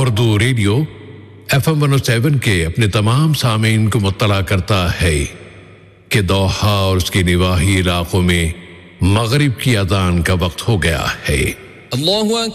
Urdu radio FM 107 के अपने तमाम सामीन को मुत्तला करता है कि दोहा और उसके निवाही इलाकों में मगरिब की अज़ान का वक्त हो गया है।